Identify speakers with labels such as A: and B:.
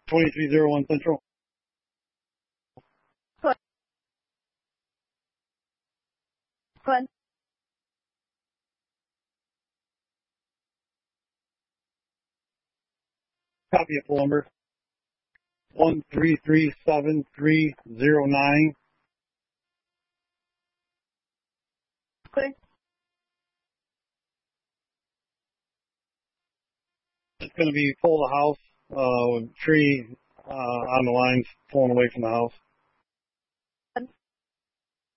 A: 2301 Central.
B: Fun.
A: Copy of number 1337309.
B: Okay.
A: It's going to be pull the house with tree on the lines pulling away from the house.